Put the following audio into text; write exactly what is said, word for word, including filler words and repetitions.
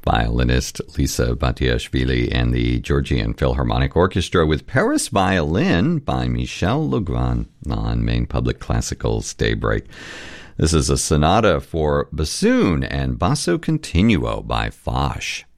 violinist Lisa Batiashvili and the Georgian Philharmonic Orchestra with Paris Violin by Michel Legrand on Maine Public Classical's Daybreak. This is a sonata for bassoon and basso continuo by Foch.